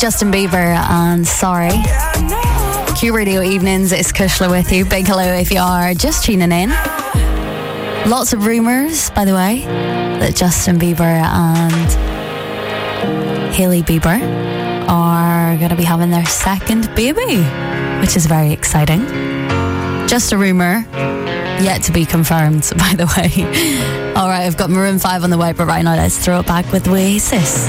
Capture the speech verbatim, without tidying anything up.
Justin Bieber and Sorry. Q Radio Evenings, it's Kushla with you. Big hello if you are just tuning in. Lots of rumours, by the way, that Justin Bieber and Hailey Bieber are going to be having their second baby, which is very exciting. Just a rumour, yet to be confirmed, by the way. Alright, I've got Maroon five on the way, but right now let's throw it back with Oasis.